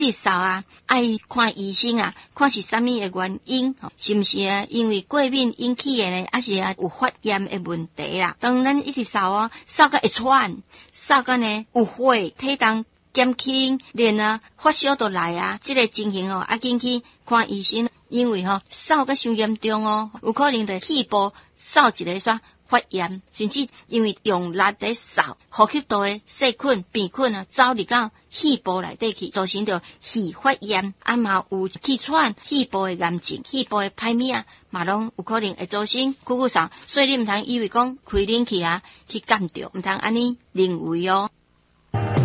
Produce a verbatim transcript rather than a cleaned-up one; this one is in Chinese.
日扫啊，爱看医生啊，看是啥物嘅原因，是毋是啊？因为过敏引起嘅呢，还是啊有发炎嘅问题啦？当咱一直扫啊，扫到会喘，扫到呢有火，体重减轻，连啊发烧都来啊，这个情形哦，啊紧去看医生，因为吼、哦、扫到伤严重哦，有可能就气部扫一个煞发炎，甚至因为用力在扫，呼吸道的细菌、病菌啊，走入到气部内底去，造成着气发炎，啊嘛有气喘、气部的炎症、气部的歹物啊，嘛拢有可能会造成酷酷嗽。所以你毋通以为讲开冷气啊去感着，毋通安尼认为哦。